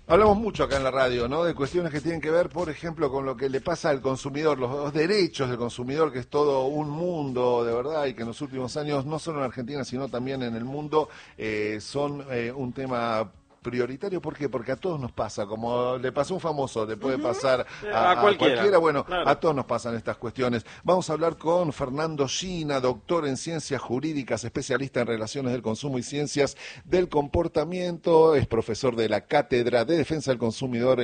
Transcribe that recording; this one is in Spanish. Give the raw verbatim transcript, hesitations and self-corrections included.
Hablamos mucho acá en la radio, ¿no? De cuestiones que tienen que ver, por ejemplo, con lo que le pasa al consumidor, los, los derechos del consumidor, que es todo un mundo, de verdad, y que en los últimos años, no solo en Argentina, sino también en el mundo, eh, son eh, un tema prioritario. ¿Por qué? Porque a todos nos pasa, como le pasó a un famoso, le puede pasar a, A cualquiera. a cualquiera, bueno, Claro. a todos nos pasan estas cuestiones. Vamos a hablar con Fernando Gina, doctor en ciencias jurídicas, especialista en relaciones del consumo y ciencias del comportamiento, es profesor de la Cátedra de Defensa del Consumidor